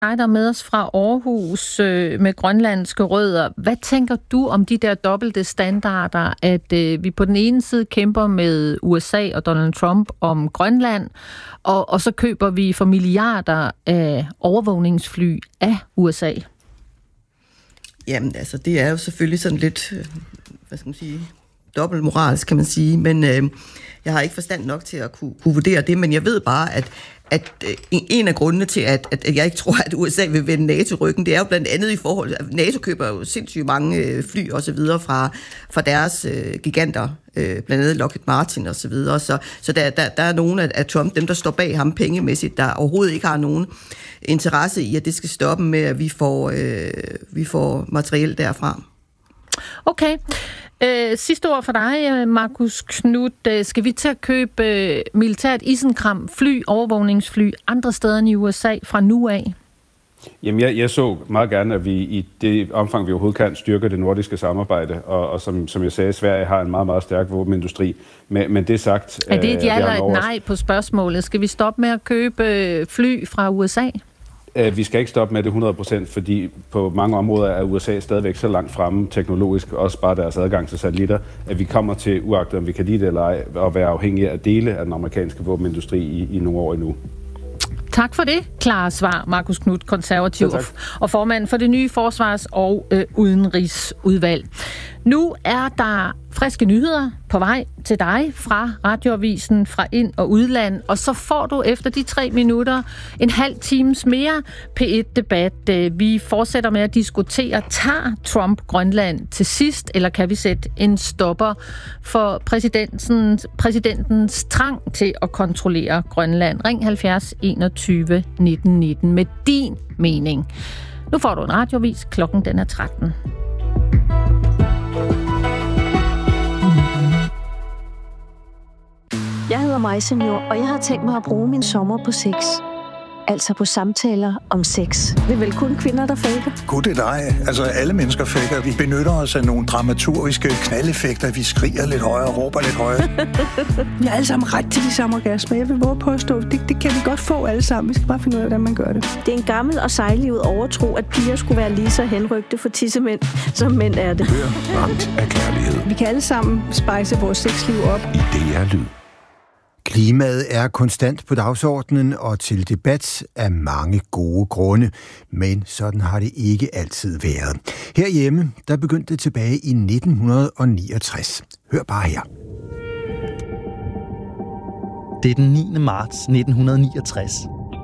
dig, der er med os fra Aarhus med grønlandske rødder. Hvad tænker du om de der dobbelte standarder, at vi på den ene side kæmper med USA og Donald Trump om Grønland, og så køber vi for milliarder af overvågningsfly af USA? Jamen, altså, det er jo selvfølgelig sådan lidt, hvad skal man sige, dobbeltmoralsk, kan man sige, men jeg har ikke forstand nok til at kunne vurdere det, men jeg ved bare, at en af grundene til, at jeg ikke tror, at USA vil vende NATO ryggen, det er jo blandt andet i forhold, at NATO køber jo sindssygt mange fly og så videre fra deres giganter, blandt andet Lockheed Martin og så videre. Så der er nogle af Trump, dem der står bag ham pengemæssigt, der overhovedet ikke har nogen interesse i, at det skal stoppe med, at vi får materiel derfra. Okay. Sidste ord for dig, Marcus Knuth. Skal vi til at købe militært isenkram, fly, overvågningsfly andre steder end i USA fra nu af? Jamen, jeg så meget gerne, at vi i det omfang, vi overhovedet kan, styrke det nordiske samarbejde. Og som jeg sagde, Sverige har en meget, meget stærk våbenindustri. Men det sagt... Er det et ja eller et nej på spørgsmålet? Skal vi stoppe med at købe fly fra USA? Vi skal ikke stoppe med det 100%, fordi på mange områder er USA stadigvæk så langt fremme teknologisk, også bare deres adgang til satellitter, at vi kommer til, uagtet om vi kan lide det eller ej, at være afhængige af dele af den amerikanske våbenindustri i nogle år endnu. Tak for det. Klare svar, Marcus Knuth, konservativ og formand for det nye forsvars- og udenrigsudvalg. Nu er der friske nyheder på vej til dig fra Radioavisen, fra ind- og udland, og så får du efter de 3 minutter en halv times mere P1-debat. Vi fortsætter med at diskutere, tager Trump Grønland til sidst, eller kan vi sætte en stopper for præsidentens trang til at kontrollere Grønland? Ring 70 21 19 19 med din mening. Nu får du en radioavis, klokken den er 13. Jeg hedder Maja Senior, og jeg har tænkt mig at bruge min sommer på sex. Altså på samtaler om sex. Det er vel kun kvinder, der faker? Gud, det er dig. Altså, alle mennesker faker. Vi benytter os af nogle dramaturgiske knaldeffekter. Vi skriger lidt højere og råber lidt højere. Vi har alle sammen ret til de samme orgasmer. Jeg vil våge påstå, det kan vi godt få alle sammen. Vi skal bare finde ud af, hvordan man gør det. Det er en gammel og sejlivet overtro, at piger skulle være lige så henrygte for tissemænd, som mænd er det. Hør Ramt af kærlighed. Vi kan alle sammen spejse vores sexliv op. I DR Lyd. Klimaet er konstant på dagsordenen og til debat af mange gode grunde, men sådan har det ikke altid været. Herhjemme, der begyndte det tilbage i 1969. Hør bare her. Det er den 9. marts 1969.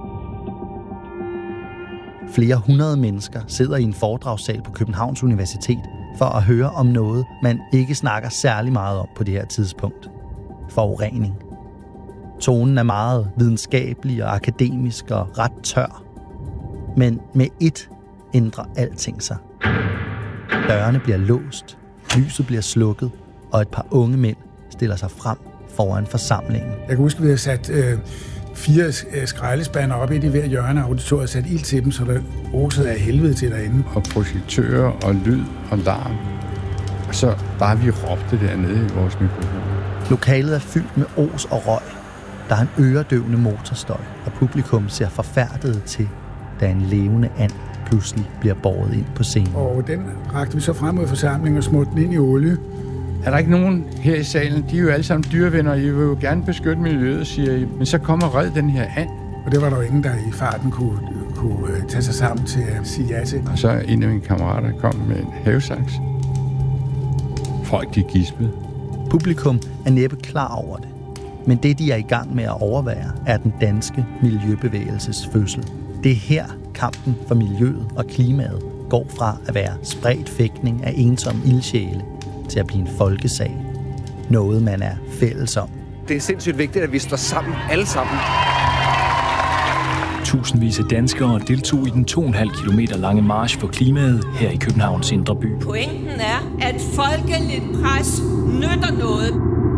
Flere hundrede mennesker sidder i en foredragssal på Københavns Universitet for at høre om noget, man ikke snakker særlig meget om på det her tidspunkt. Forurening. Tonen er meget videnskabelig og akademisk og ret tør. Men med ét ændrer alting sig. Dørene bliver låst, lyset bliver slukket, og et par unge mænd stiller sig frem foran forsamlingen. Jeg kan huske, at vi har sat 4 skraldespande op i de hver hjørne af auditoriet og sat ild til dem, så der osede af helvede til derinde. Og projektører og lyd og larm. Og så bare vi råbte dernede i vores mikrofon. Lokalet er fyldt med os og røg. Der er en øredøvende motorstøj, og publikum ser forfærdet til, da en levende and pludselig bliver båret ind på scenen. Og den rakte vi så frem mod forsamlingen og smurte den ind i olie. Er der ikke nogen her i salen? De er jo alle sammen dyrevenner, og I vil jo gerne beskytte miljøet, siger I. Men så kommer red den her and. Og det var der jo ingen, der i farten kunne tage sig sammen til at sige ja til. Og så en af mine kammerater kom med en havesaks. Folk, de gispede. Publikum er næppe klar over det. Men det, de er i gang med at overvære, er den danske miljøbevægelses fødsel. Det er her kampen for miljøet og klimaet går fra at være spredt fægtning af ensomme ildsjæle til at blive en folkesag. Noget, man er fælles om. Det er sindssygt vigtigt, at vi står sammen, alle sammen. Tusindvis af danskere deltog i den 2,5 kilometer lange march for klimaet her i Københavns indre by. Pointen er, at folkeligt pres nytter noget.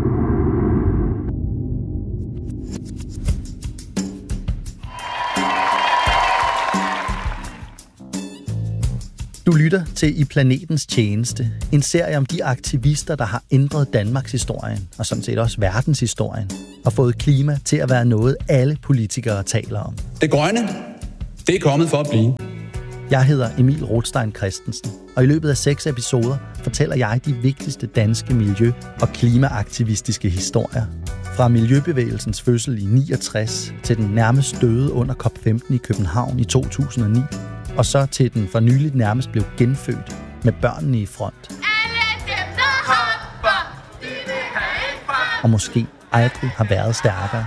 Du lytter til I Planetens Tjeneste, en serie om de aktivister, der har ændret Danmarks historien, og sådan set også verdenshistorien, og fået klima til at være noget, alle politikere taler om. Det grønne, Det er kommet for at blive. Jeg hedder Emil Rothstein Christensen, og i løbet af 6 episoder fortæller jeg de vigtigste danske miljø- og klimaaktivistiske historier. Fra miljøbevægelsens fødsel i 69 til den nærmest døde under COP15 i København i 2009, og så til den for nyligt nærmest blev genfødt med børnene i front. Og måske aldrig har været stærkere.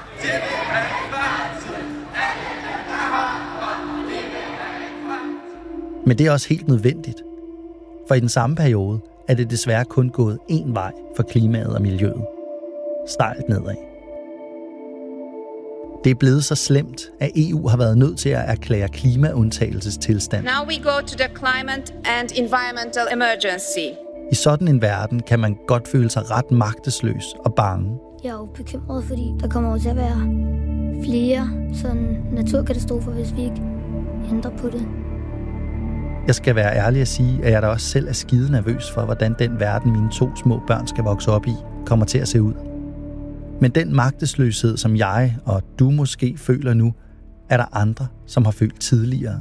Men det er også helt nødvendigt. For i den samme periode er det desværre kun gået én vej for klimaet og miljøet. Stejlt nedad. Det er blevet så slemt, at EU har været nødt til at erklære klimaundtagelsestilstand. Now we go to the climate and environmental emergency. I sådan en verden kan man godt føle sig ret magtesløs og bange. Jeg er jo bekymret, fordi der kommer til at være flere sådan naturkatastrofer, hvis vi ikke ændrer på det. Jeg skal være ærlig at sige, at jeg da også selv er skide nervøs for, hvordan den verden, mine 2 små børn skal vokse op i, kommer til at se ud. Men den magtesløshed, som jeg og du måske føler nu, er der andre, som har følt tidligere.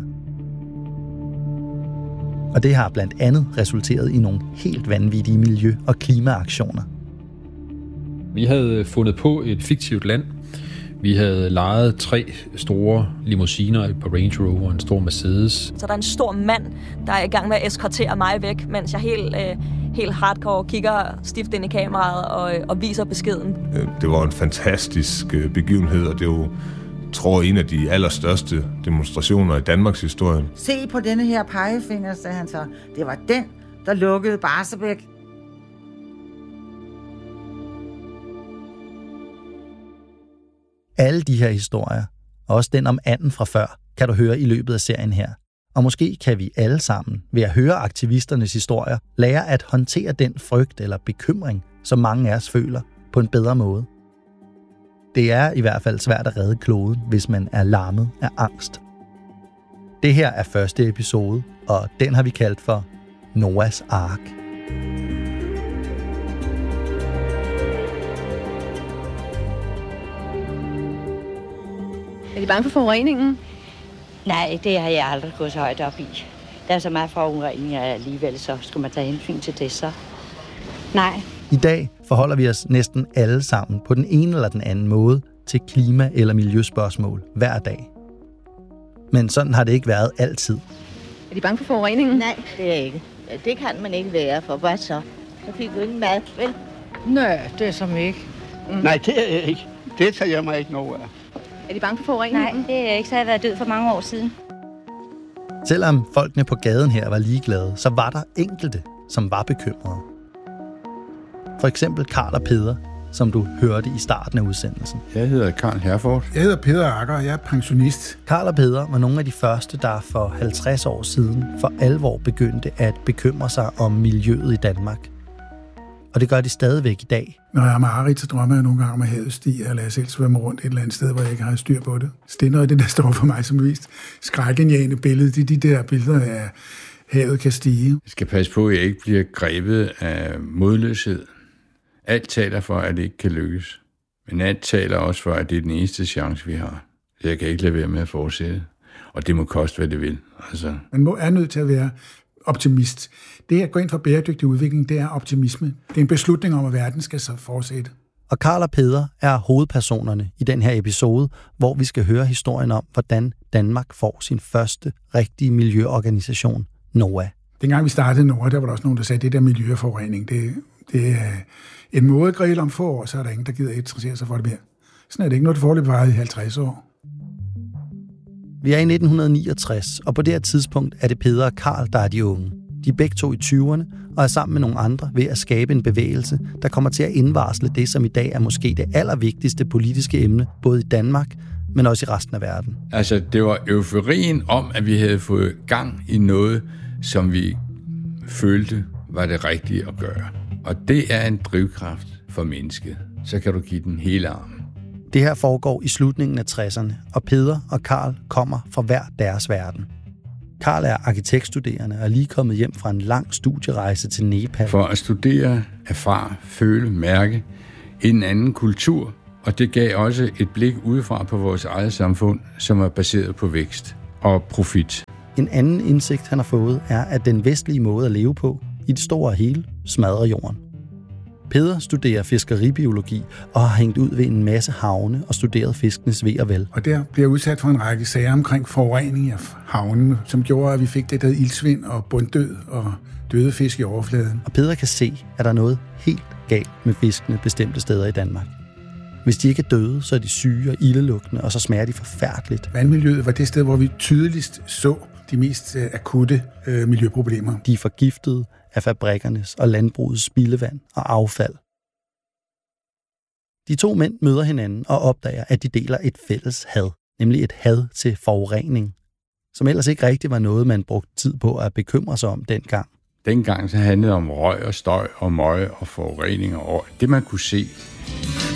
Og det har blandt andet resulteret i nogle helt vanvittige miljø- og klimaaktioner. Vi havde fundet på et fiktivt land. Vi havde lejet 3 store limousiner på Range Rover og en stor Mercedes. Så der er en stor mand, der er i gang med at eskortere mig væk, mens jeg helt hardcore kigger stift ind i kameraet og viser beskeden. Det var en fantastisk begivenhed, og det var, tror jeg, en af de allerstørste demonstrationer i Danmarks historie. Se på denne her pegefinger, sagde han så. Det var den, der lukkede Barsebäck. Alle de her historier, og også den om anden fra før, kan du høre i løbet af serien her. Og måske kan vi alle sammen, ved at høre aktivisternes historier, lære at håndtere den frygt eller bekymring, som mange af os føler, på en bedre måde. Det er i hvert fald svært at redde kloden, hvis man er lammet af angst. Det her er første episode, og den har vi kaldt for Noahs Ark. Er de bange for forureningen? Nej, det har jeg aldrig gået så højt op i. Der er så meget forurening, og alligevel så skal man tage hensyn til det, så nej. I dag forholder vi os næsten alle sammen på den ene eller den anden måde til klima- eller miljøspørgsmål hver dag. Men sådan har det ikke været altid. Er de bange for forureningen? Nej, det er ikke. Det kan man ikke være, for hvad så? Så fik du ingen mad, vel? Nej, det er som ikke. Nej, det er jeg ikke. Det tager jeg mig ikke noget af. Er de bange for forureningen? Nej, det er jeg ikke. Så har jeg været død for mange år siden. Selvom folkene på gaden her var ligeglade, så var der enkelte, som var bekymrede. For eksempel Karl og Peder, som du hørte i starten af udsendelsen. Jeg hedder Karl Herford. Jeg hedder Peder Akker, og jeg er pensionist. Karl og Peder var nogle af de første, der for 50 år siden for alvor begyndte at bekymre sig om miljøet i Danmark. Og det gør de stadigvæk i dag. Når jeg er mareridt, så drømmer jeg nogle gange om at havet stiger, eller jeg selv svømmer rundt et eller andet sted, hvor jeg ikke har styr på det. Så det er noget af det, der står for mig som vist skrækindjagende billede. Det er de der billeder af havet kan stige. Jeg skal passe på, at jeg ikke bliver grebet af modløshed. Alt taler for, at det ikke kan lykkes. Men alt taler også for, at det er den eneste chance, vi har. Jeg kan ikke lade være med at fortsætte. Og det må koste, hvad det vil. Altså. Man er nødt til at være optimist. Det at gå ind for bæredygtig udvikling, det er optimisme. Det er en beslutning om, at verden skal så fortsætte. Og Karl og Peder er hovedpersonerne i den her episode, hvor vi skal høre historien om, hvordan Danmark får sin første rigtige miljøorganisation, NOAH. Dengang vi startede NOAH, der var der også nogen, der sagde, at det der miljø og forurening, det er en modegrill om få år, så er der ingen, der gider interessere sig for det mere. Sådan er det ikke noget, det foreløbig varer i 50 år. Vi er i 1969, og på det her tidspunkt er det Peder og Karl, der er de unge. De er begge to i 20'erne og er sammen med nogle andre ved at skabe en bevægelse, der kommer til at indvarsle det, som i dag er måske det allervigtigste politiske emne, både i Danmark, men også i resten af verden. Altså, det var euforien om, at vi havde fået gang i noget, som vi følte var det rigtige at gøre. Og det er en drivkraft for mennesket. Så kan du give den hele armen. Det her foregår i slutningen af 60'erne, og Peder og Karl kommer fra hver deres verden. Karl er arkitektstuderende og er lige kommet hjem fra en lang studierejse til Nepal. For at studere, erfare, føle, mærke en anden kultur, og det gav også et blik udefra på vores eget samfund, som er baseret på vækst. og profit. En anden indsigt, han har fået, er, at den vestlige måde at leve på, i det store og hele, smadrer jorden. Peder studerer fiskeribiologi og har hængt ud ved en masse havne og studeret fiskenes ve og vel. Og der bliver udsat for en række sager omkring forurening af havnene, som gjorde, at vi fik det der ildsvind og bunddød og døde fisk i overfladen. Og Peder kan se, at der er noget helt galt med fiskene bestemte steder i Danmark. Hvis de ikke er døde, så er de syge og ildelugtende, og så smager de forfærdeligt. Vandmiljøet var det sted, hvor vi tydeligst så de mest akutte miljøproblemer. De er forgiftede af fabrikkernes og landbrugets spildevand og affald. De to mænd møder hinanden og opdager, at de deler et fælles had, nemlig et had til forurening, som ellers ikke rigtig var noget, man brugte tid på at bekymre sig om dengang. Dengang så handlede det om røg og støj og møg og forurening og det, man kunne se.